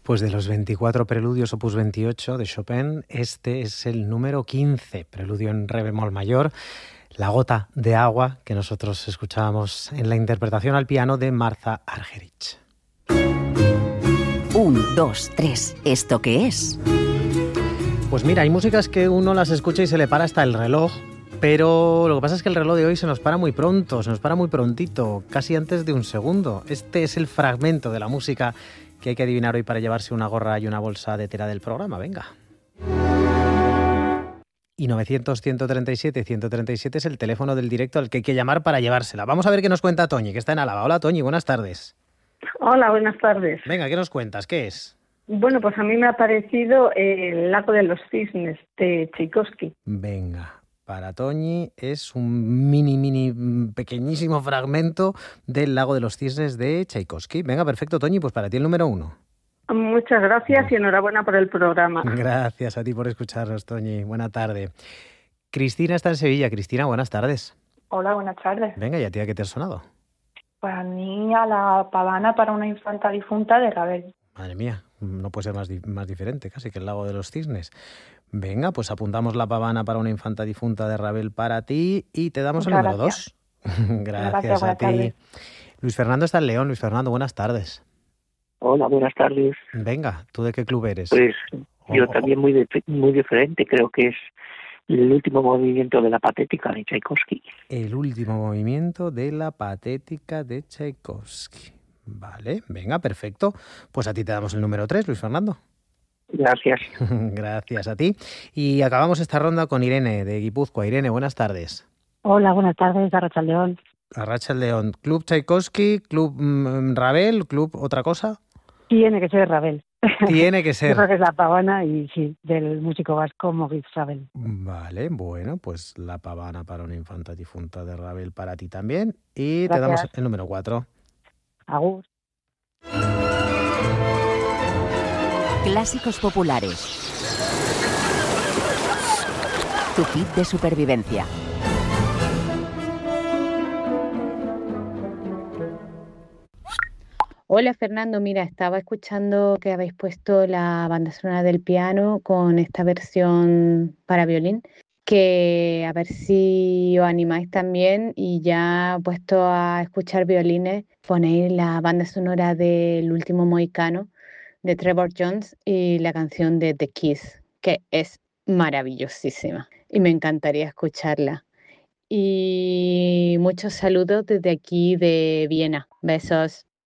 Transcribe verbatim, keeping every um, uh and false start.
Pues de los veinticuatro preludios opus veintiocho de Chopin, este es el número quince, preludio en re bemol mayor, La gota de agua, que nosotros escuchábamos en la interpretación al piano de Martha Argerich. Un, dos, tres, ¿esto qué es? Pues mira, hay músicas que uno las escucha y se le para hasta el reloj, pero lo que pasa es que el reloj de hoy se nos para muy pronto, se nos para muy prontito, casi antes de un segundo. Este es el fragmento de la música que hay que adivinar hoy para llevarse una gorra y una bolsa de tela del programa. Venga. Y novecientos, ciento treinta y siete, ciento treinta y siete es el teléfono del directo al que hay que llamar para llevársela. Vamos a ver qué nos cuenta Toñi, que está en Álava. Hola Toñi, buenas tardes. Hola, buenas tardes. Venga, ¿qué nos cuentas? ¿Qué es? Bueno, pues a mí me ha parecido El lago de los cisnes de Tchaikovsky. Venga. Para Toñi es un mini, mini, pequeñísimo fragmento del Lago de los Cisnes de Tchaikovsky. Venga, perfecto, Toñi, pues para ti el número uno. Muchas gracias y enhorabuena por el programa. Gracias a ti por escucharnos, Toñi. Buena tarde. Cristina está en Sevilla. Cristina, buenas tardes. Hola, buenas tardes. Venga, ¿y a ti a qué te ha sonado? Pues a mí a la pavana para una infanta difunta de Ravel. Madre mía, no puede ser más, di- más diferente casi que el Lago de los Cisnes. Venga, pues apuntamos la pavana para una infanta difunta de Ravel para ti y te damos Muchas el número gracias. dos. Gracias, Gracias, a buenas ti. tardes. Luis Fernando está en León. Luis Fernando, buenas tardes. Hola, buenas tardes. Venga, ¿tú de qué club eres? Pues yo Oh, también muy dif- muy diferente, creo que es el último movimiento de la Patética de Tchaikovsky. El último movimiento de la Patética de Tchaikovsky. Vale, venga, perfecto. Pues a ti te damos el número tres, Luis Fernando. Gracias. Gracias a ti. Y acabamos esta ronda con Irene de Guipúzcoa. Irene, buenas tardes. Hola, buenas tardes, Arracha León. Arracha el León. ¿Club Tchaikovsky? ¿Club mm, Ravel? ¿Club otra cosa? Tiene que ser Ravel. Tiene que Yo ser. creo que es la pavana y sí, del músico vasco Maurice Ravel. Vale, bueno, pues la pavana para una infanta difunta de Ravel para ti también. Y te Gracias. damos el número cuatro. Agur. Clásicos populares. Tu kit de supervivencia. Hola Fernando, mira, estaba escuchando que habéis puesto la banda sonora del piano con esta versión para violín, que a ver si os animáis también y ya puesto a escuchar violines, ponéis la banda sonora del Último Mohicano de Trevor Jones y la canción de The Kiss, que es maravillosísima y me encantaría escucharla. Y muchos saludos desde aquí de Viena. Besos.